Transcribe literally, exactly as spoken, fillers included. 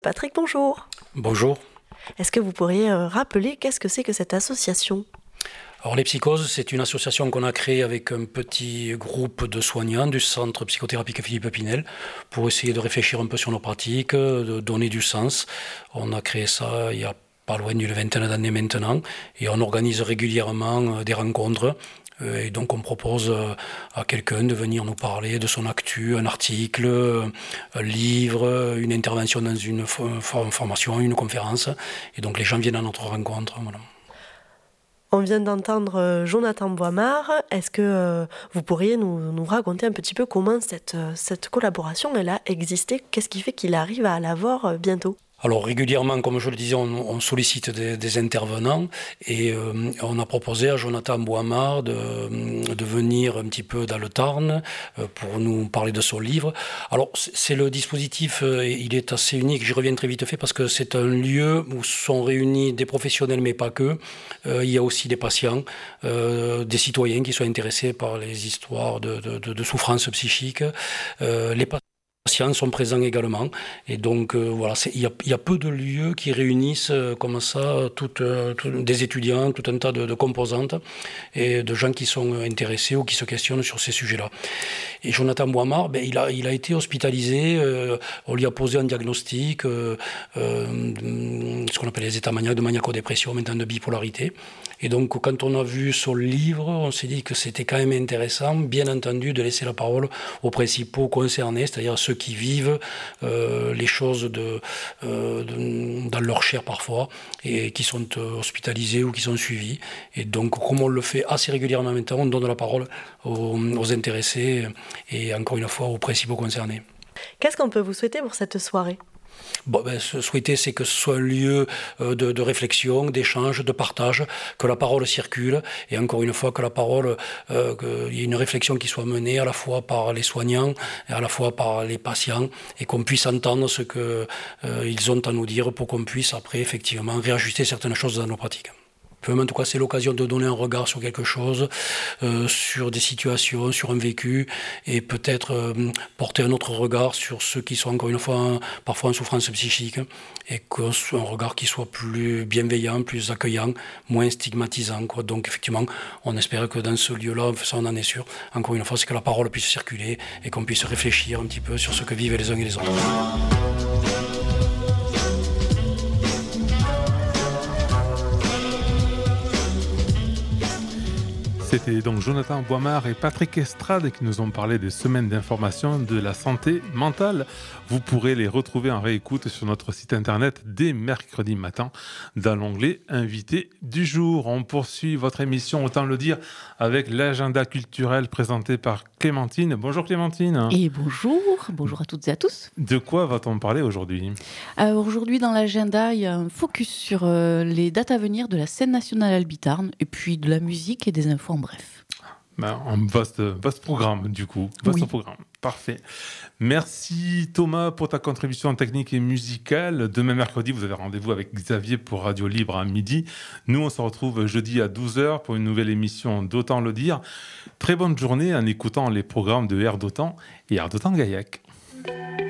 Patrick, bonjour. Bonjour. Est-ce que vous pourriez euh, rappeler qu'est-ce que c'est que cette association ? Alors les Psychoses, c'est une association qu'on a créée avec un petit groupe de soignants du centre psychothérapeutique Philippe Pinel pour essayer de réfléchir un peu sur nos pratiques, de donner du sens. On a créé ça il y a pas loin d'une vingtaine d'années maintenant et on organise régulièrement des rencontres. Et donc on propose à quelqu'un de venir nous parler de son actu, un article, un livre, une intervention dans une formation, une conférence. Et donc les gens viennent à notre rencontre. Voilà. On vient d'entendre Jonathan Boimard. Est-ce que euh, vous pourriez nous, nous raconter un petit peu comment cette, cette collaboration elle a existé ? Qu'est-ce qui fait qu'il arrive à la voir euh, bientôt ? Alors régulièrement, comme je le disais, on, on sollicite des, des intervenants et euh, on a proposé à Jonathan Boimard de, de venir un petit peu dans le Tarn euh, pour nous parler de son livre. Alors c'est, c'est le dispositif, euh, il est assez unique, j'y reviens très vite fait parce que c'est un lieu où sont réunis des professionnels mais pas que. Euh, il y a aussi des patients, euh, des citoyens qui sont intéressés par les histoires de, de, de, de souffrance psychique. Euh, les patients patients sont présents également et donc euh, voilà, c'est, il, y a, il y a peu de lieux qui réunissent euh, comme ça toutes, euh, tout, des étudiants, tout un tas de, de composantes et de gens qui sont intéressés ou qui se questionnent sur ces sujets-là. Et Jonathan Boimard, ben, il, a, il a été hospitalisé, euh, on lui a posé un diagnostic, euh, euh, ce qu'on appelle les états maniaques, de maniaco-dépression, maintenant de bipolarité. Et donc quand on a vu son livre, on s'est dit que c'était quand même intéressant, bien entendu, de laisser la parole aux principaux concernés, c'est-à-dire ceux qui vivent euh, les choses de, euh, de, dans leur chair parfois et qui sont euh, hospitalisés ou qui sont suivis. Et donc comme on le fait assez régulièrement maintenant, on donne la parole aux, aux intéressés et encore une fois aux principaux concernés. Qu'est-ce qu'on peut vous souhaiter pour cette soirée ? Bon, ben, souhaiter, c'est que ce soit un lieu de, de réflexion, d'échange, de partage, que la parole circule, et encore une fois, que la parole, euh, qu'il y ait une réflexion qui soit menée à la fois par les soignants et à la fois par les patients, et qu'on puisse entendre ce qu'ils euh, ont à nous dire pour qu'on puisse après, effectivement, réajuster certaines choses dans nos pratiques. En tout cas, c'est l'occasion de donner un regard sur quelque chose, euh, sur des situations, sur un vécu, et peut-être euh, porter un autre regard sur ceux qui sont encore une fois parfois en souffrance psychique, et que soit un regard qui soit plus bienveillant, plus accueillant, moins stigmatisant, quoi. Donc effectivement, on espère que dans ce lieu-là, ça on en est sûr, encore une fois, c'est que la parole puisse circuler et qu'on puisse réfléchir un petit peu sur ce que vivent les uns et les autres. C'était donc Jonathan Boimard et Patrick Estrade qui nous ont parlé des semaines d'information de la santé mentale. Vous pourrez les retrouver en réécoute sur notre site internet dès mercredi matin dans l'onglet Invités du jour. On poursuit votre émission, autant le dire, avec l'agenda culturel présenté par Clémentine. Bonjour Clémentine. Et bonjour, bonjour à toutes et à tous. De quoi va-t-on parler aujourd'hui ? Alors aujourd'hui dans l'agenda, il y a un focus sur euh, les dates à venir de la scène nationale Albitarn et puis de la musique et des infos en bref. Ben, un vaste, vaste programme du coup, vaste oui. programme, parfait. Merci Thomas pour ta contribution technique et musicale. Demain mercredi, vous avez rendez-vous avec Xavier pour Radio Libre à midi. Nous, on se retrouve jeudi à douze heures pour une nouvelle émission d'Autant le dire. Très bonne journée en écoutant les programmes de Air d'Autant et Air d'Autant Gaillac.